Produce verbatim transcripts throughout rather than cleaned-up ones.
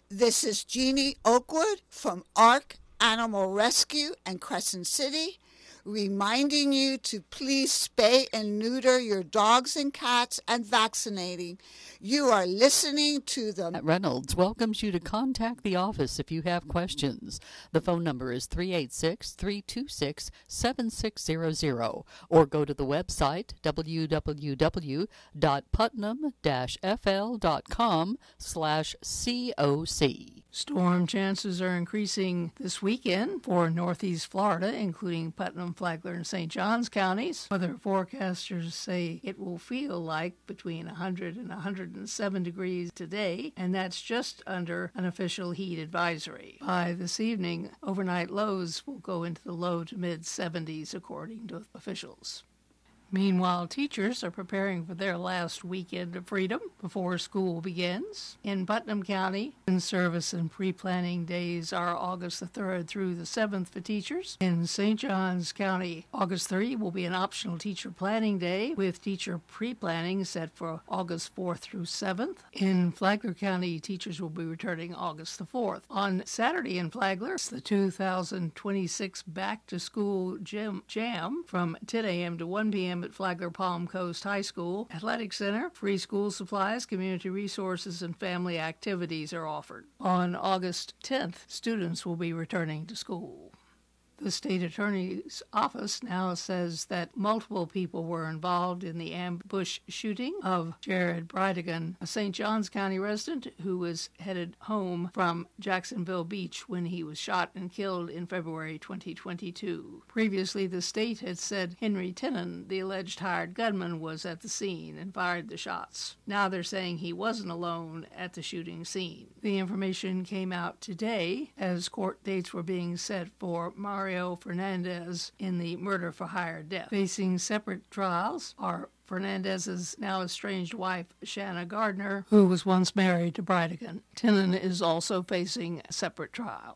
This is Jeannie Oakwood from ARC Animal Rescue in Crescent City, reminding you to please spay and neuter your dogs and cats and vaccinating. You are listening to the Matt Reynolds welcomes you to contact the office if you have questions. The phone number is three eight six, three two six, seven six zero zero or go to the website w w w dot putnam dash f l dot com slash C O C. Storm chances are increasing this weekend for northeast Florida, including Putnam, Flagler, and Saint Johns counties. Weather forecasters say it will feel like between one hundred and one hundred seven degrees today, and that's just under an official heat advisory. By this evening, overnight lows will go into the low to mid seventies, according to officials. Meanwhile, teachers are preparing for their last weekend of freedom before school begins. In Putnam County, in-service and pre-planning days are August the third through the seventh for teachers. In Saint Johns County, August third will be an optional teacher planning day, with teacher pre-planning set for August fourth through seventh. In Flagler County, teachers will be returning August the fourth. On Saturday in Flagler, it's the two thousand twenty-six Back-to-School Gym Jam from ten a.m. to one p.m. at Flagler Palm Coast High School. Athletic Center, free school supplies, community resources, and family activities are offered. On August tenth, students will be returning to school. The state attorney's office now says that multiple people were involved in the ambush shooting of Jared Bridegan, a Saint Johns County resident who was headed home from Jacksonville Beach when he was shot and killed in February twenty twenty-two. Previously, the state had said Henry Tinnan, the alleged hired gunman, was at the scene and fired the shots. Now they're saying he wasn't alone at the shooting scene. The information came out today as court dates were being set for Mario Fernandez in the murder-for-hire death. Facing separate trials are Fernandez's now estranged wife, Shanna Gardner, who was once married to Bridegan. Tinnan is also facing a separate trial.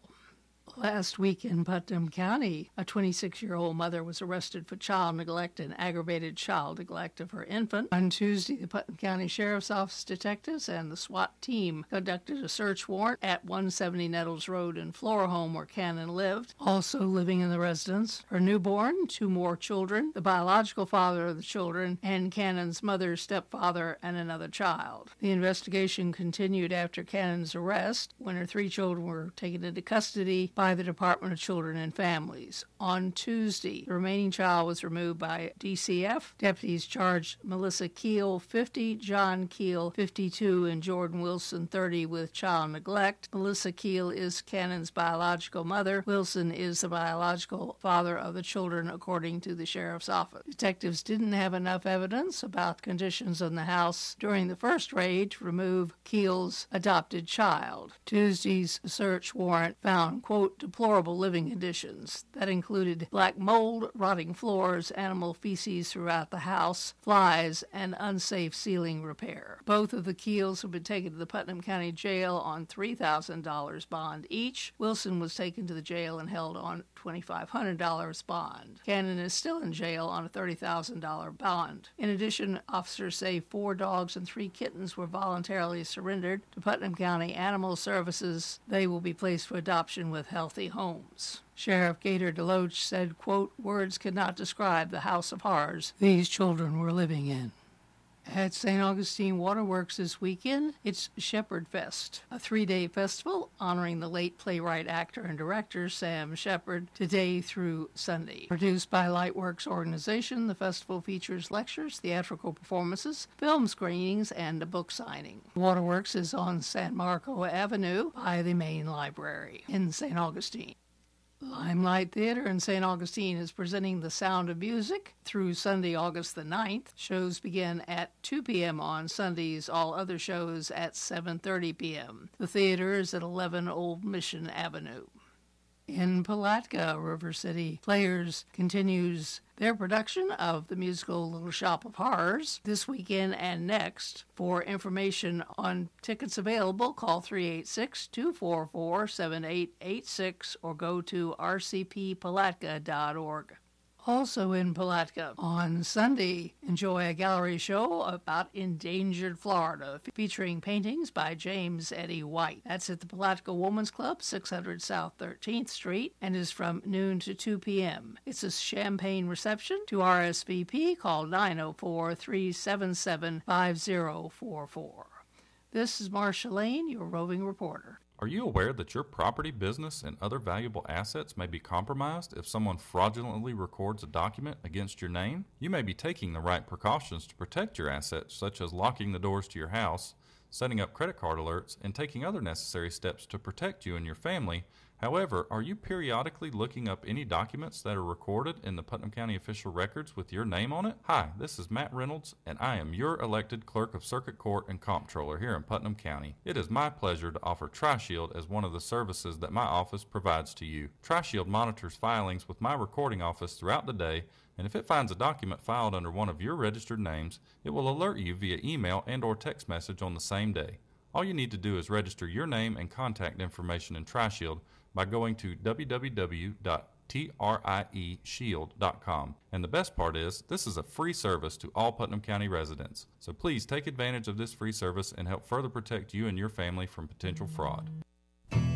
Last week in Putnam County, a twenty-six-year-old mother was arrested for child neglect and aggravated child neglect of her infant. On Tuesday, the Putnam County Sheriff's Office detectives and the SWAT team conducted a search warrant at one seventy Nettles Road in Flora Home, where Cannon lived. Also living in the residence, her newborn, two more children, the biological father of the children, and Cannon's mother, stepfather, and another child. The investigation continued after Cannon's arrest, when her three children were taken into custody by the Department of Children and Families. On Tuesday, the remaining child was removed by D C F. Deputies charged Melissa Keel, fifty, John Keel, fifty-two, and Jordan Wilson, thirty, with child neglect. Melissa Keel is Cannon's biological mother. Wilson is the biological father of the children, according to the sheriff's office. Detectives didn't have enough evidence about conditions in the house during the first raid to remove Keel's adopted child. Tuesday's search warrant found, quote, deplorable living conditions that included black mold, rotting floors, animal feces throughout the house, flies, and unsafe ceiling repair. Both of the Keels have been taken to the Putnam County Jail on three thousand dollars bond each. Wilson was taken to the jail and held on twenty-five hundred dollars bond. Cannon is still in jail on a thirty thousand dollars bond. In addition, officers say four dogs and three kittens were voluntarily surrendered to Putnam County Animal Services. They will be placed for adoption with Healthy Homes. Sheriff Gator Deloach said, quote, words cannot describe the house of horrors these children were living in. At Saint Augustine Waterworks this weekend, it's Shepherd Fest, a three-day festival honoring the late playwright, actor, and director Sam Shepard, today through Sunday. Produced by Lightworks Organization, the festival features lectures, theatrical performances, film screenings, and a book signing. Waterworks is on San Marco Avenue by the main library in Saint Augustine. Limelight Theater in Saint Augustine is presenting The Sound of Music through Sunday, August the ninth. Shows begin at two p.m. on Sundays, all other shows at seven thirty p.m. The theater is at eleven Old Mission Avenue. In Palatka, River City, Players continues their production of the musical Little Shop of Horrors this weekend and next. For information on tickets available, call three eight six, two four four, seven eight eight six or go to r c p palatka dot org. Also in Palatka, on Sunday, enjoy a gallery show about endangered Florida, featuring paintings by James Eddie White. That's at the Palatka Women's Club, six hundred South thirteenth Street, and is from noon to two p.m. It's a champagne reception. To R S V P, call nine oh four, three seven seven, five oh four four. This is Marcia Lane, your roving reporter. Are you aware that your property, business, and other valuable assets may be compromised if someone fraudulently records a document against your name? You may be taking the right precautions to protect your assets, such as locking the doors to your house, setting up credit card alerts, and taking other necessary steps to protect you and your family. However, are you periodically looking up any documents that are recorded in the Putnam County official records with your name on it? Hi, this is Matt Reynolds, and I am your elected Clerk of Circuit Court and Comptroller here in Putnam County. It is my pleasure to offer TriShield as one of the services that my office provides to you. TriShield monitors filings with my recording office throughout the day, and if it finds a document filed under one of your registered names, it will alert you via email and or text message on the same day. All you need to do is register your name and contact information in TriShield by going to w w w dot trie shield dot com. And the best part is, this is a free service to all Putnam County residents. So please take advantage of this free service and help further protect you and your family from potential fraud.